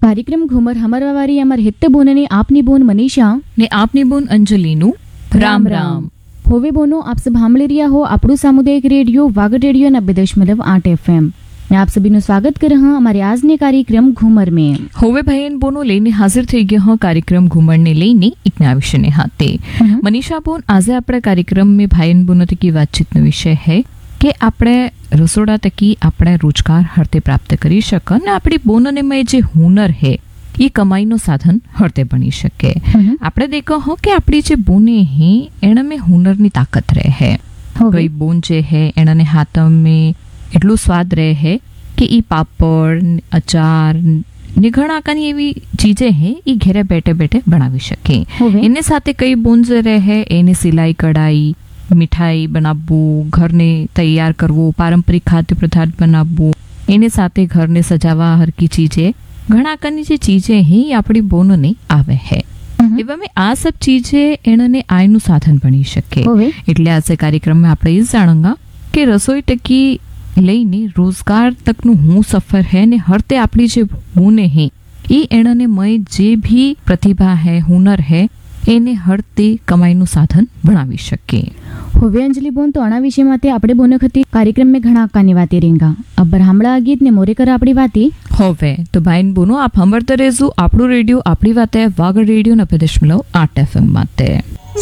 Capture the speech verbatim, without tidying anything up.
કાર્યક્રમ ઘુમર હમરવાવારી અમાર હિત બોનની આપની બોન મનીષા ને આપની બોન અંજલિનું રામ રામ. હોવે બોનો આપ સબ સાંભળી રહ્યા હો આપણું સામુદાયિક રેડિયો વાગડ રેડિયો नब्बे दशमलव आठ एफ एम मैं आप सभी નું સ્વાગત कर रहा हमारे आज ने कार्यक्रम घूमर में. હોવે ભાઈ બોનો લઈને હાજર થઈ ગયા હા કાર્યક્રમ ઘુમર ને લઈને એક નવા વિષય હાથે. મનીષા બોન આજે આપણા કાર્યક્રમ में ભાઈ બોનો તકી વાતચીતનો વિષય है કે આપણે રસોડા તકી આપણે રોજગાર હરતે પ્રાપ્ત કરી શકે અને આપણી બોનને में જે હુનર है ये कमाई नो साधन हरते बनी सके. આપણે देखो हो कि આપણી જે બોને है एण में हुनर ની ताकत रहे है. कई बोन जे है एण ने हाथ में એટલું સ્વાદ રહે है कि ई पापड़ अचार ने घणा कानी एवी चीजें है ई घरे बैठे बैठे बनावी सके. एने साथे कई बोन जे रहे है एने सिलाई कढ़ाई मिठाई बनावવું ઘરને તૈયાર કરવું પારંપરિક ખાદ્ય પદાર્થ બનાવવું એને સાથે ઘરને સજાવવા હરકી ચીજે ઘણા કની જે ચીજે હી આપણી બોનને આવે है. એવા में આ सब ચીજે એણને આયનું સાધન બની શકે. એટલે આજે કાર્યક્રમમાં આપણે એ જાણંગા કે રસોઈ ટકી લઈને રોજગાર તકનું હું સફર है ને હરતે આપણી જે બોને હે એ એણને મય જે ભી પ્રતિભા है હુનર है એને હરતે કમાઈનું સાધન બનાવી શકે. હવે અંજલિ બોન તો આના વિષય માટે આપણે બોન ખતી કાર્યક્રમ में ઘણા કાની વાતે રેંગા અબ્બર હામળા ગીત ને મોરે કર આપણી વાતે હવે તો ભાઈન બોનો આપ હંભળતા રહેજો આપણું રેડિયો આપણી વાતે વાગડ રેડિયો નબ્બે દશમલવ આઠ એફ એમ માટે.